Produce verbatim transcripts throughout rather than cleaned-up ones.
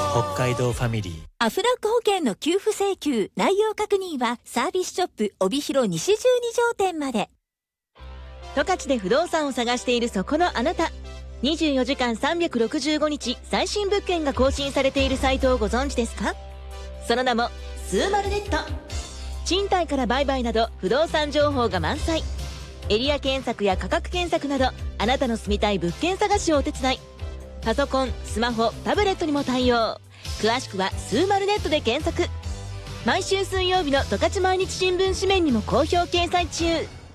北海道ファミリー。 アフラック保険の給付請求内容確認はサービスショップ帯広西十二条店まで。 十勝で不動産を探しているそこのあなた、にじゅうよじかんさんびゃくろくじゅうごにち最新物件が更新されているサイトをご存知ですか？その名もスーマルネット。賃貸から売買など不動産情報が満載。エリア検索や価格検索などあなたの住みたい物件探しをお手伝い。パソコン、スマホ、タブレットにも対応。詳しくはスーマルネットで検索。毎週水曜日の十勝毎日新聞紙面にも好評掲載中。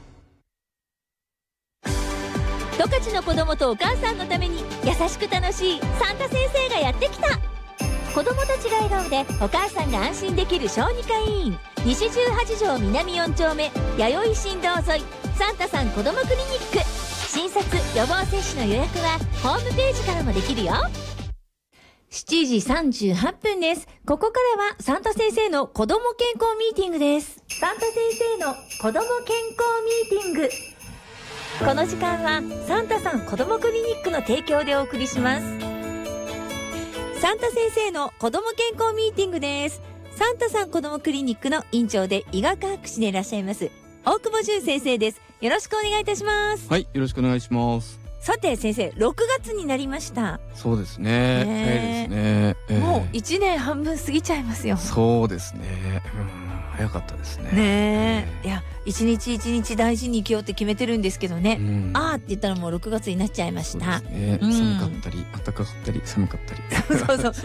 十勝の子供とお母さんのために優しく楽しいサンタ先生がやってきた。子供たちが笑顔でお母さんが安心できる小児科医院、西じゅうはち条南よん丁目弥生新道沿いサンタさん子どもクリニック。診察・予防接種の予約はホームページからもできるよ。しちじさんじゅうはっぷんです。ここからはサンタ先生の子ども健康ミーティングです。サンタ先生の子ども健康ミーティング。この時間はサンタさん子どもクリニックの提供でお送りします。サンタ先生の子ども健康ミーティングです。サンタさん子どもクリニックの院長で医学博士でいらっしゃいます大久保淳先生です。よろしくお願いいたします。 はい、よろしくお願いします。 さて先生、ろくがつになりました。 そうですね。 ね早いですね。えーもういちねんはんぶん過ぎちゃいますよ。 そうですね。うん、早かったですね。 ねえ、 えーいや一日一日大事に生きようって決めてるんですけどね、 うん、 あーって言ったらもうろくがつになっちゃいました。 そうですね。 うん寒かったり暖かかったり寒かったりそうそう